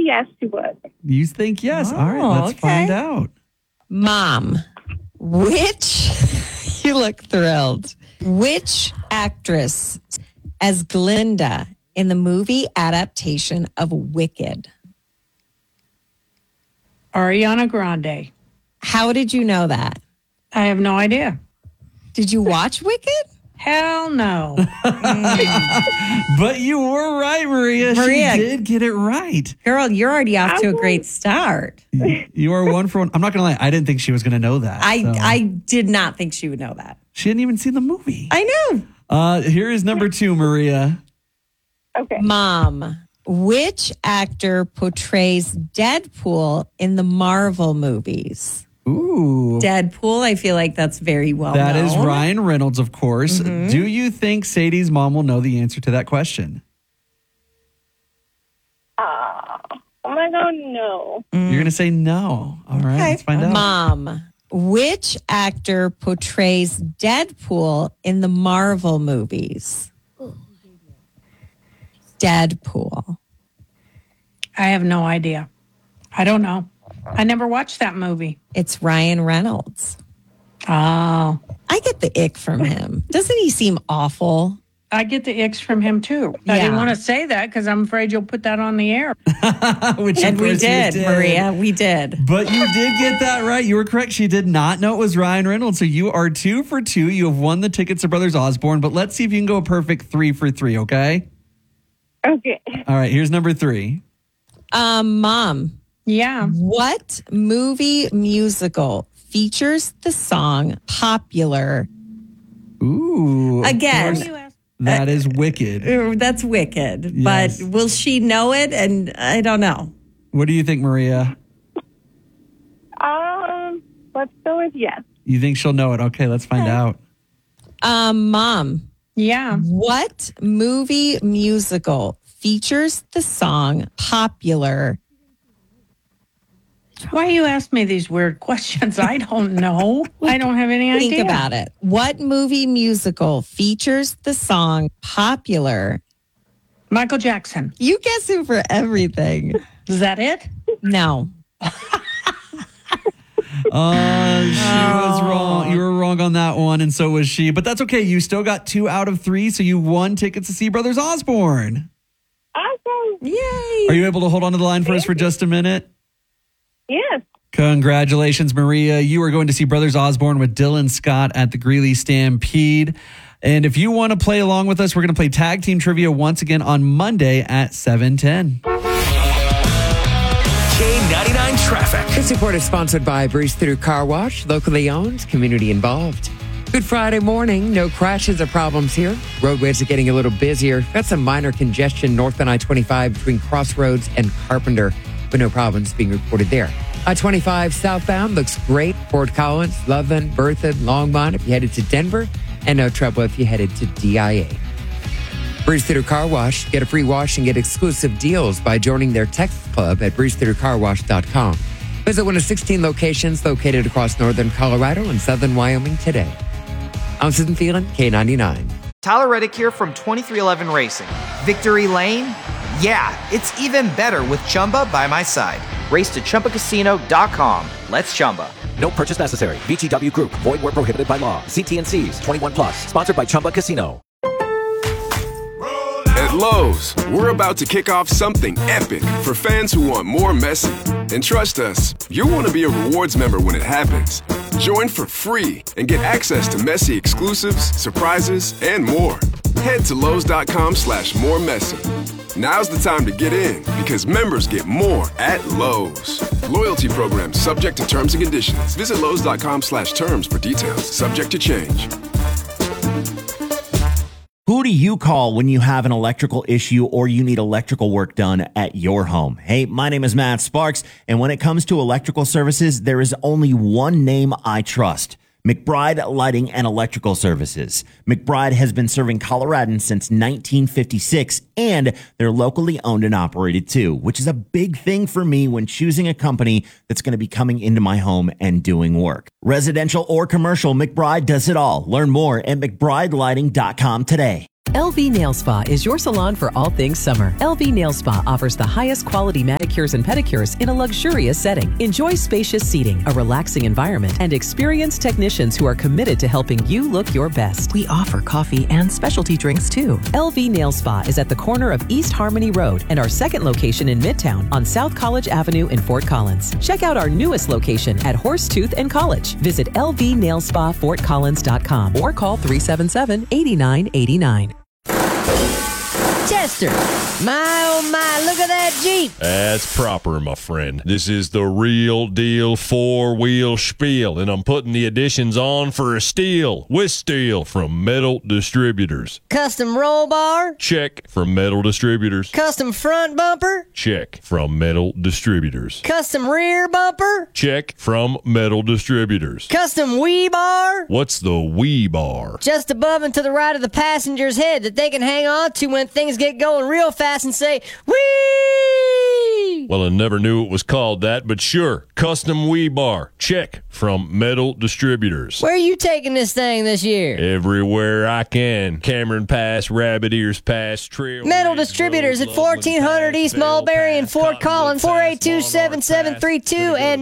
yes, she would. You think yes. All right, let's find out. Mom, which, you look thrilled, which actress as Glinda in the movie adaptation of Wicked? Ariana Grande. How did you know that? I have no idea. Did you watch Wicked? Hell no. But you were right, Maria. She did get it right. Girl, you're already off to a great start. You are 1 for 1. I'm not going to lie. I didn't think she was going to know that. I did not think she would know that. She hadn't even seen the movie. I know. Here is number 2, Maria. Okay. Mom, which actor portrays Deadpool in the Marvel movies? Ooh. Deadpool, I feel like that's very well known. That is Ryan Reynolds, of course. Mm-hmm. Do you think Sadie's mom will know the answer to that question? I'm going to go no. You're going to say no. All right, let's find out. Mom, which actor portrays Deadpool in the Marvel movies? Deadpool. I have no idea. I don't know. I never watched that movie. It's Ryan Reynolds. Oh. I get the ick from him. Doesn't he seem awful? I get the icks from him, too. I didn't want to say that because I'm afraid you'll put that on the air. And we did, Maria. We did. But you did get that right. You were correct. She did not know it was Ryan Reynolds. So you are 2 for 2. You have won the tickets to Brothers Osborne. But let's see if you can go a perfect 3 for 3, okay? Okay. All right, here's number 3. Mom. Yeah. What movie musical features the song Popular? Ooh. Again. That is Wicked. That's Wicked. Yes. But will she know it? And I don't know. What do you think, Maria? Let's go with yes. You think she'll know it? Okay, let's find out. Mom. Yeah. What movie musical features the song Popular? Why you ask me these weird questions? I don't know. I don't have any idea. Think about it. What movie musical features the song Popular? Michael Jackson. You guessing for everything. Is that it? No. She was wrong. You were wrong on that one, and so was she. But that's okay. You still got 2 out of 3, so you won tickets to see Brothers Osborne. Awesome. Yay. Are you able to hold on to the line for us for just a minute? Yes. Congratulations, Maria. You are going to see Brothers Osborne with Dylan Scott at the Greeley Stampede. And if you want to play along with us, we're going to play tag team trivia once again on Monday at 7:10. K99 Traffic. This report is sponsored by Breeze Through Car Wash, locally owned, community involved. Good Friday morning. No crashes or problems here. Roadways are getting a little busier. Got some minor congestion north on I-25 between Crossroads and Carpenter, but no problems being reported there. I-25 southbound looks great. Fort Collins, Loveland, Berthoud, Longmont if you headed to Denver, and no trouble if you headed to DIA. Breeze Through Car Wash. Get a free wash and get exclusive deals by joining their text club at breezethroughcarwash.com. Visit one of 16 locations located across northern Colorado and southern Wyoming today. I'm Susan Phelan, K99. Tyler Reddick here from 2311 Racing. Victory Lane? Yeah, it's even better with Chumba by my side. Race to ChumbaCasino.com. Let's Chumba. No purchase necessary. VGW Group. Void where prohibited by law. See T&Cs. 21 plus. Sponsored by Chumba Casino. At Lowe's, we're about to kick off something epic for fans who want more Messi. And trust us, you'll want to be a rewards member when it happens. Join for free and get access to Messi exclusives, surprises, and more. Head to Lowe's.com/moremessy. Now's the time to get in because members get more at Lowe's. Loyalty program subject to terms and conditions. Visit Lowe's.com/terms for details. Subject to change. Who do you call when you have an electrical issue or you need electrical work done at your home? Hey, my name is Matt Sparks, and when it comes to electrical services, there is only one name I trust. McBride Lighting and Electrical Services. McBride has been serving Coloradans since 1956, and they're locally owned and operated too, which is a big thing for me when choosing a company that's going to be coming into my home and doing work. Residential or commercial, McBride does it all. Learn more at McBrideLighting.com today. LV Nail Spa is your salon for all things summer. LV Nail Spa offers the highest quality manicures and pedicures in a luxurious setting. Enjoy spacious seating, a relaxing environment, and experienced technicians who are committed to helping you look your best. We offer coffee and specialty drinks too. LV Nail Spa is at the corner of East Harmony Road and our second location in Midtown on South College Avenue in Fort Collins. Check out our newest location at Horsetooth and College. Visit lvnailspafortcollins.com or call 377-8989. Chester, my oh my, look at that Jeep. That's proper, my friend. This is the real deal four-wheel spiel, and I'm putting the additions on for a steal with steel from Metal Distributors. Custom roll bar? Check, from Metal Distributors. Custom front bumper? Check, from Metal Distributors. Custom rear bumper? Check, from Metal Distributors. Custom wheel bar? What's the wheel bar? Just above and to the right of the passenger's head that they can hang on to when things get going real fast and say, whee! Well, I never knew it was called that, but sure. Custom wheel bar. Check, from Metal Distributors. Where are you taking this thing this year? Everywhere I can. Cameron Pass, Rabbit Ears Pass, Trail. Metal Distributors at 1400 East Mulberry in Fort Collins, 482-7732 and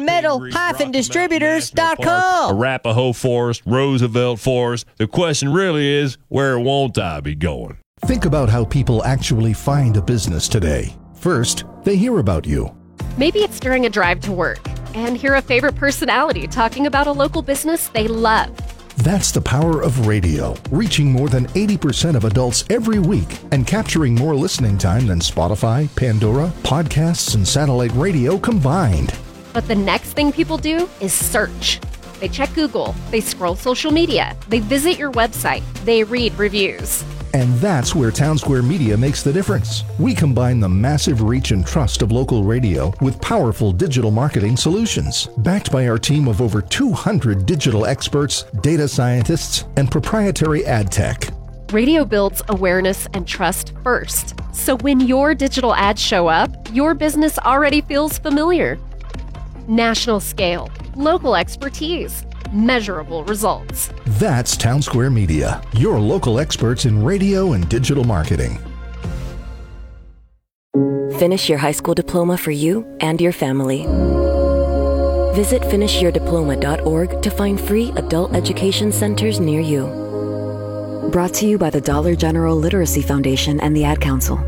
metal-distributors.com. Arapahoe Forest, Roosevelt Forest. The question really is, where won't I be going? Think about how people actually find a business today. First, they hear about you. Maybe it's during a drive to work and hear a favorite personality talking about a local business they love. That's the power of radio, reaching more than 80% of adults every week and capturing more listening time than Spotify, Pandora, podcasts, and satellite radio combined. But the next thing people do is search. They check Google, they scroll social media, they visit your website, they read reviews. And that's where Townsquare Media makes the difference. We combine the massive reach and trust of local radio with powerful digital marketing solutions, backed by our team of over 200 digital experts, data scientists, and proprietary ad tech. Radio builds awareness and trust first. So when your digital ads show up, your business already feels familiar. National scale, local expertise, measurable results. That's Townsquare Media, your local experts in radio and digital marketing. Finish your high school diploma for you and your family. Visit finishyourdiploma.org to find free adult education centers near you. Brought to you by the Dollar General Literacy Foundation and the Ad Council.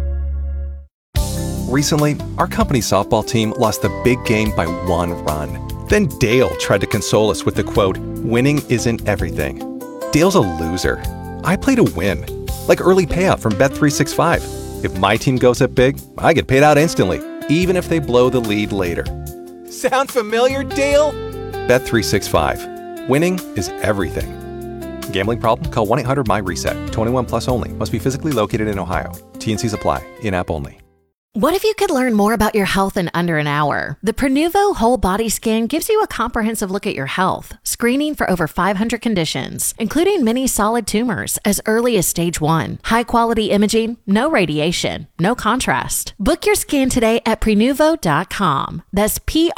Recently, our company's softball team lost the big game by 1 run. Then Dale tried to console us with the quote, "Winning isn't everything." Dale's a loser. I play to win, like early payout from Bet365. If my team goes up big, I get paid out instantly, even if they blow the lead later. Sound familiar, Dale? Bet365. Winning is everything. Gambling problem? Call 1-800-MY-RESET. 21 plus only. Must be physically located in Ohio. T&Cs apply. In-app only. What if you could learn more about your health in under an hour? The Prenuvo Whole Body Scan gives you a comprehensive look at your health, screening for over 500 conditions, including many solid tumors as early as stage 1. High-quality imaging, no radiation, no contrast. Book your scan today at Prenuvo.com. That's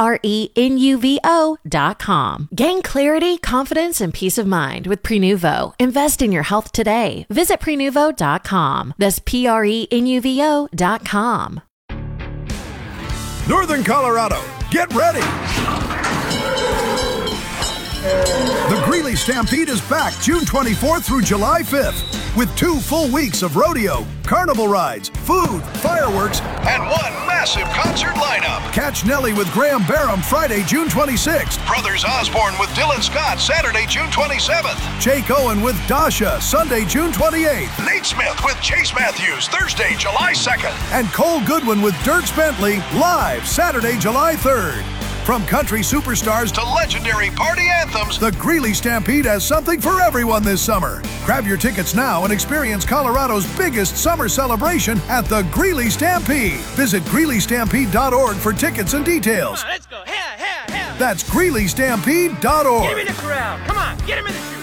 Prenuvo.com. Gain clarity, confidence, and peace of mind with Prenuvo. Invest in your health today. Visit Prenuvo.com. That's Prenuvo.com. Northern Colorado, get ready! The Greeley Stampede is back June 24th through July 5th with 2 full weeks of rodeo, carnival rides, food, fireworks, and 1 massive concert lineup. Catch Nelly with Graham Barham Friday, June 26th. Brothers Osborne with Dylan Scott Saturday, June 27th. Jake Owen with Dasha Sunday, June 28th. Nate Smith with Chase Matthews Thursday, July 2nd. And Cole Goodwin with Dirks Bentley live Saturday, July 3rd. From country superstars to legendary party anthems, the Greeley Stampede has something for everyone this summer. Grab your tickets now and experience Colorado's biggest summer celebration at the Greeley Stampede. Visit GreeleyStampede.org for tickets and details. Come on, let's go. That's GreeleyStampede.org. Give me the crowd. Come on, get him in the shoe.